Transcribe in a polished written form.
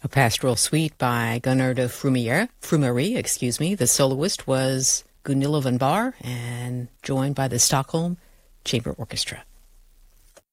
A pastoral suite by Gunnar de Frumery. The soloist was Gunilla van Baar and joined by the Stockholm Chamber Orchestra.